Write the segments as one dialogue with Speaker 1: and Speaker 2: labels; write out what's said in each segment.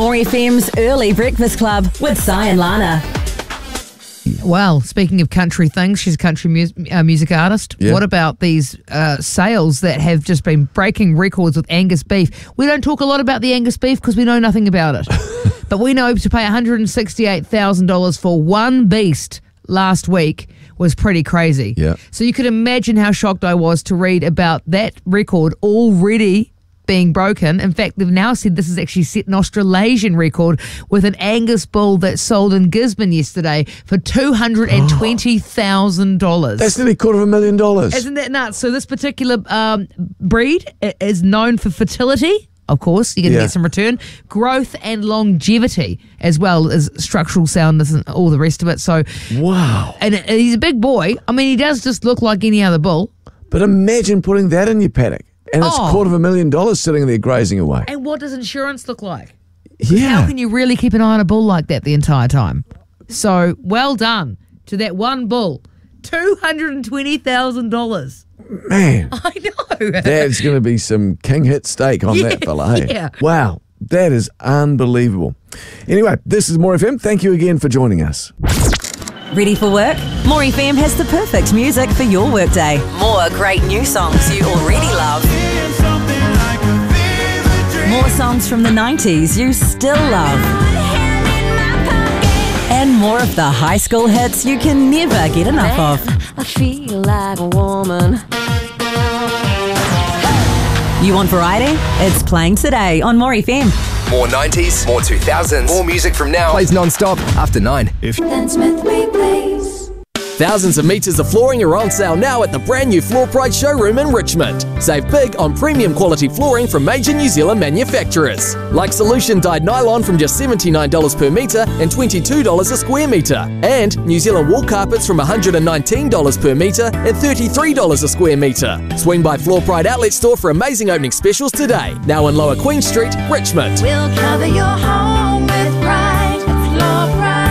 Speaker 1: More FM's Early Breakfast Club with Si and Lana.
Speaker 2: Well, speaking of country things, she's a country music artist.
Speaker 3: Yeah.
Speaker 2: What about these sales that have just been breaking records with Angus beef? We don't talk a lot about the Angus beef because we know nothing about it. But we know to pay $168,000 for one beast last week was pretty crazy.
Speaker 3: Yeah.
Speaker 2: So you could imagine how shocked I was to read about that record already being broken. In fact, they've now said this is actually set an Australasian record with an Angus bull that sold in Gisborne yesterday for $220,000.
Speaker 3: That's nearly $250,000.
Speaker 2: Isn't that nuts? So this particular breed is known for fertility. Of course, you're going to get some return, growth and longevity, as well as structural soundness and all the rest of it. So,
Speaker 3: wow.
Speaker 2: And he's a big boy. I mean, he does just look like any other bull.
Speaker 3: But imagine putting that in your paddock. And it's $250,000 sitting there grazing away.
Speaker 2: And what does insurance look like?
Speaker 3: Yeah.
Speaker 2: How can you really keep an eye on a bull like that the entire time? So, well done to that one bull. $220,000.
Speaker 3: Man.
Speaker 2: I know.
Speaker 3: There's going to be some king hit steak on that fella, hey?
Speaker 2: Yeah.
Speaker 3: Wow. That is unbelievable. Anyway, this is More FM. Thank you again for joining us.
Speaker 1: Ready for work? More FM has the perfect music for your workday. More great new songs you already love. More songs from the 90s you still love. And more of the high school hits you can never get enough of.
Speaker 4: I feel like a woman.
Speaker 1: You want variety? It's playing today on More FM.
Speaker 5: More 90s, more 2000s, more music from now. Plays non-stop after 9.
Speaker 4: Dance with me, please.
Speaker 6: Thousands of metres of flooring are on sale now at the brand new Floor Pride showroom in Richmond. Save big on premium quality flooring from major New Zealand manufacturers. Like Solution dyed nylon from just $79 per metre and $22 a square metre. And New Zealand wool carpets from $119 per metre and $33 a square metre. Swing by Floor Pride Outlet Store for amazing opening specials today. Now in Lower Queen Street, Richmond.
Speaker 4: We'll cover your home with pride. Floor Pride.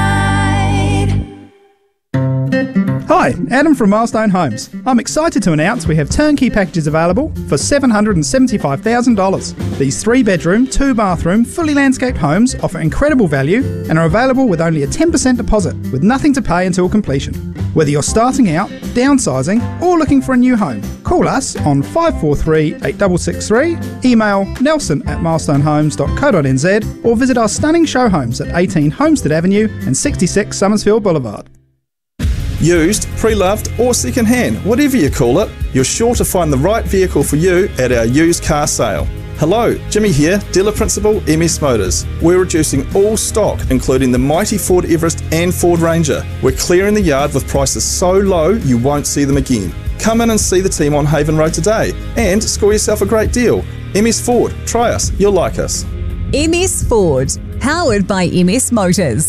Speaker 7: Hi, Adam from Milestone Homes. I'm excited to announce we have turnkey packages available for $775,000. These 3-bedroom, 2-bathroom, fully landscaped homes offer incredible value and are available with only a 10% deposit with nothing to pay until completion. Whether you're starting out, downsizing or looking for a new home, call us on 543 8663, email nelson@milestonehomes.co.nz or visit our stunning show homes at 18 Homestead Avenue and 66 Summersfield Boulevard.
Speaker 8: Used, pre-loved or second-hand, whatever you call it, you're sure to find the right vehicle for you at our used car sale. Hello, Jimmy here, Dealer Principal, MS Motors. We're reducing all stock, including the mighty Ford Everest and Ford Ranger. We're clearing the yard with prices so low you won't see them again. Come in and see the team on Haven Road today and score yourself a great deal. MS Ford, try us, you'll like us.
Speaker 9: MS Ford, powered by MS Motors.